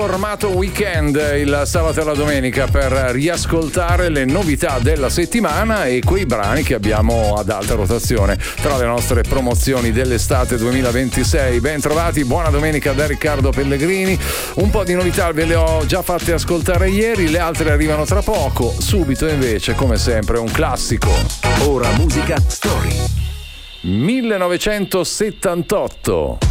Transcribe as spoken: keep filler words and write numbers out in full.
Formato weekend il sabato e la domenica per riascoltare le novità della settimana e quei brani che abbiamo ad alta rotazione tra le nostre promozioni dell'estate duemilaventisei. Ben trovati, buona domenica da Riccardo Pellegrini. Un po' di novità ve le ho già fatte ascoltare ieri, le altre arrivano tra poco. Subito invece, come sempre, un classico. Ora musica story. millenovecentosettantotto.